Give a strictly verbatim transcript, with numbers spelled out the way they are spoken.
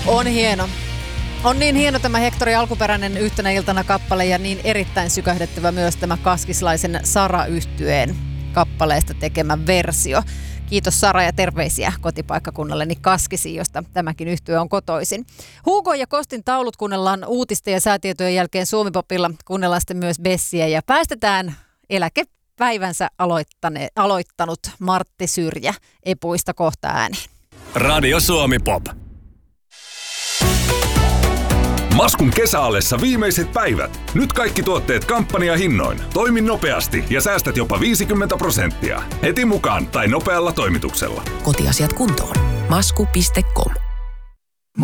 On hieno. On niin hieno tämä Hectorin alkuperäinen Yhtenä iltana kappale ja niin erittäin sykähdettävä myös tämä kaskislaisen Sara-yhtyeen kappaleesta tekemä versio. Kiitos Sara ja terveisiä kotipaikkakunnalleni Kaskisiin, josta tämäkin yhtye on kotoisin. Hugo ja Kostin taulut kuunnellaan uutisten ja säätietojen jälkeen Suomi-popilla. Kuunnellaan sitten myös Bessiä ja päästetään eläkepäivänsä aloittanut Martti Syrjä Epuista kohta ääneen. Radio Suomi Pop. Maskun kesäallessa viimeiset päivät. Nyt kaikki tuotteet kampanjahinnoin. Toimi nopeasti ja säästät jopa viisikymmentä prosenttia. Heti mukaan tai nopealla toimituksella. Kotiasiat kuntoon. masku piste com